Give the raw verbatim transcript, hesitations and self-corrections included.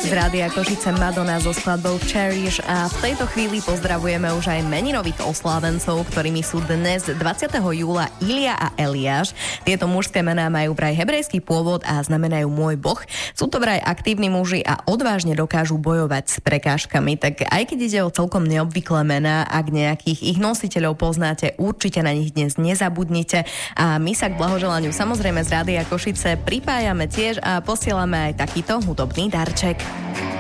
Z Rádia Košice Madonna so skladbou Cherish a v tejto chvíli pozdravujeme už aj meninových oslávencov, ktorými sú dnes dvadsiateho júla Ilia a Eliáš. Tieto mužské mená majú vraj hebrejský pôvod a znamenajú môj Boh. Sú to vraj aktívni muži a odvážne dokážu bojovať s prekážkami. Tak aj keď ide o celkom neobvyklé mená, ak nejakých ich nositeľov poznáte, určite na nich dnes nezabudnite. A my sa k blahoželaniu samozrejme z Rádia Košice pripájame tiež a posielame aj takýto hudobný darček.